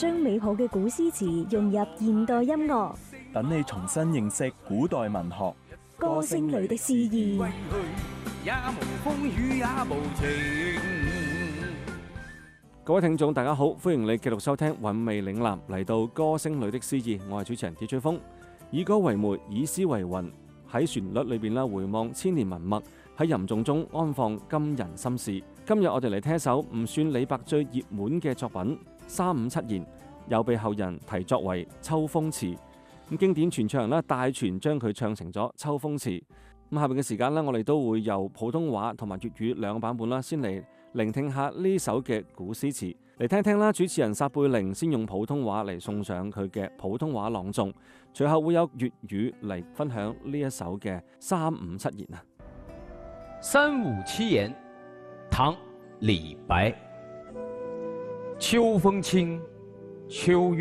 將美好嘅古詩詞融入現代音樂， 等你重新認識古代文學。 歌聲裏的詩意。 也無風雨也無情。 各位聽眾大家好，歡迎你繼續收聽韻味嶺南，嚟到歌聲裏的詩意，我係主持人鐵吹風。以歌為媒，以詩為雲，喺旋律裏邊回望千年文物，喺吟誦中安放今人心事。今日我哋嚟聽一首唔算李白最熱門嘅作品《357言》，又被後人提作為秋風詞。咁經典傳唱人大全將佢唱成咗秋風詞。咁下邊嘅時間我哋都會由普通話同埋粵語兩個版本先嚟聆聽下呢首嘅古詩詞，嚟聽聽啦。主持人撒貝寧先用普通話嚟送上佢嘅普通話朗誦，隨後會有粵語嚟分享呢一首嘅357言啊。 357言，唐·李白。秋風清，秋月